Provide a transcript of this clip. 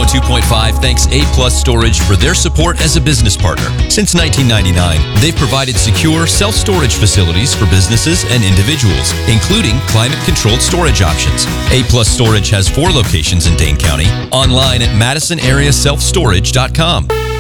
102.5 thanks A Plus Storage for their support as a business partner. Since 1999, they've provided secure self-storage facilities for businesses and individuals, including climate-controlled storage options. A Plus Storage has 4 locations in Dane County. Online at MadisonAreaSelfStorage.com.